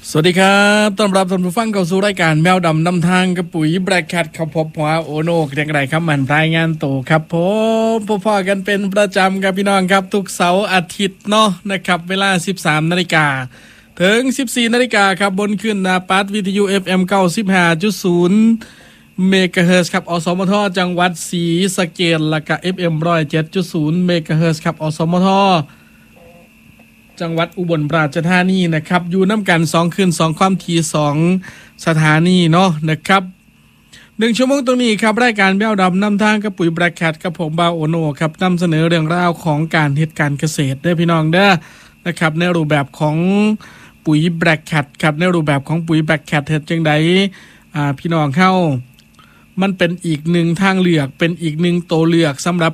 สวัสดีครับต้อนรับท่านผู้ฟังเข้าสู่รายการแมวดำนำทางกับปุ๋ยแบล็คแคทครับพบหัวโอโนกเรียงไรครับมันรายงานตัวครับผมพ่อกันเป็นประจำครับพี่น้องครับทุกเสาร์อาทิตย์เนาะนะครับเวลา 13 นาฬิกาถึง 14 นาฬิกาครับบนขึ้นนาปัดวิทยุ FM 95.0 เมกะเฮิรตซ์ครับอสมทจังหวัดศรีสะเกษและก็ FM 107.0 เมกะเฮิรตซ์ครับอสมทจังหวัดอุบลราชธานีนะครับอยู่น้ำกัน2คืน2ความถี่2สถานีเนาะนะครับ1ชั่วโมงตรงนี้ครับรายการแมวดำนำทางกับปุ๋ยแบล็คแคทกับผมบาโอโนครับนำเสนอเรื่องราวของการเฮ็ดการเกษตรเด้อพี่น้องเด้อนะครับในรูปแบบของปุ๋ยแบล็คแคทครับในรูปแบบของปุ๋ยแบล็คแคทเฮ็ดจังไดพี่น้องเฮามันเป็นอีกหนึ่งทางเลือกเป็นอีกหนึ่งตัวเลือกสำหรับ